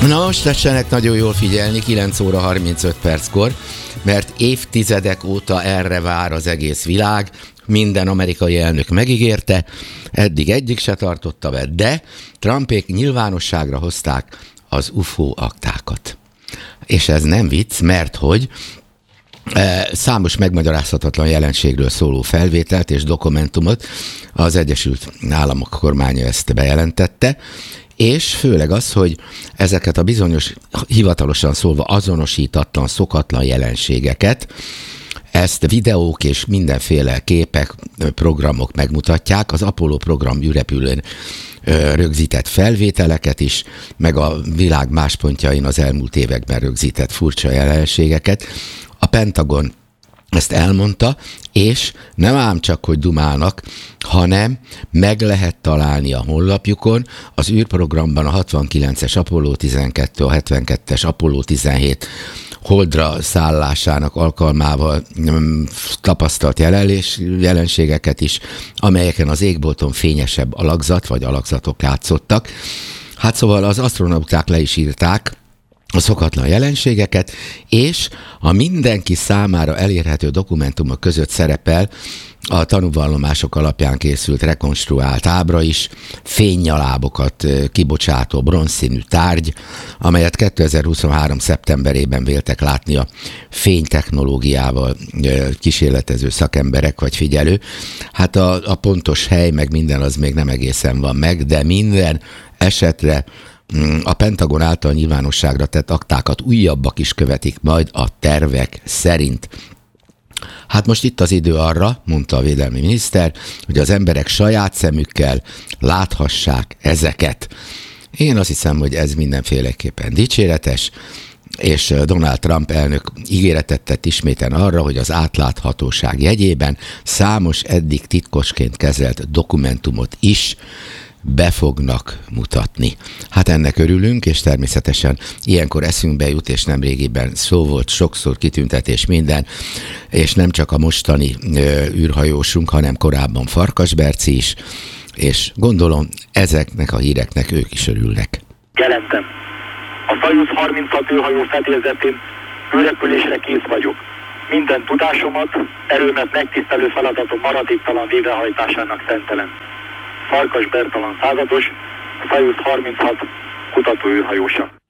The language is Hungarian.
Na most tessenek nagyon jól figyelni 9 óra 35 perckor, mert évtizedek óta erre vár az egész világ, minden amerikai elnök megígérte, eddig egyik se tartotta be, de Trumpék nyilvánosságra hozták az UFO aktákat. És ez nem vicc, mert hogy számos megmagyarázhatatlan jelenségről szóló felvételt és dokumentumot az Egyesült Államok kormánya ezt bejelentette, és főleg az, hogy ezeket a bizonyos, hivatalosan szólva azonosítatlan, szokatlan jelenségeket, ezt videók és mindenféle képek, programok megmutatják, az Apollo program űrrepülőn rögzített felvételeket is, meg a világ más pontjain az elmúlt években rögzített furcsa jelenségeket. A Pentagon ezt elmondta, és nem ám csak, hogy dumálnak, hanem meg lehet találni a honlapjukon az űrprogramban a 69-es Apollo 12, a 72-es Apollo 17 holdra szállásának alkalmával tapasztalt jelenségeket is, amelyeken az égbolton fényesebb alakzat vagy alakzatok látszottak. Hát szóval az asztronauták le is írták a szokatlan jelenségeket, és a mindenki számára elérhető dokumentumok között szerepel a tanúvallomások alapján készült rekonstruált ábra is, fénynyalábokat kibocsátó bronzszínű tárgy, amelyet 2023. szeptemberében véltek látni a fénytechnológiával kísérletező szakemberek vagy figyelő. Hát a pontos hely meg minden az még nem egészen van meg, de minden esetre a Pentagon által nyilvánosságra tett aktákat újabbak is követik majd a tervek szerint. Hát most itt az idő arra, mondta a védelmi miniszter, hogy az emberek saját szemükkel láthassák ezeket. Én azt hiszem, hogy ez mindenféleképpen dicséretes, és Donald Trump elnök ígéretet tett isméten arra, hogy az átláthatóság jegyében számos eddig titkosként kezelt dokumentumot is be fognak mutatni. Hát ennek örülünk, és természetesen ilyenkor eszünkbe jut, és nemrégiben szó volt, sokszor kitüntetés minden, és nem csak a mostani űrhajósunk, hanem korábban Farkas Berci is, és gondolom ezeknek a híreknek ők is örülnek. Jelentem. A Soyuz 36 űrhajó fedélzetén űrrepülésre kész vagyok. Minden tudásomat, erőmet megtisztelő feladatom maradéktalan végrehajtásának szentelem. Farkas Bertalan százados, Soyuz 36 kutatóűrhajósa.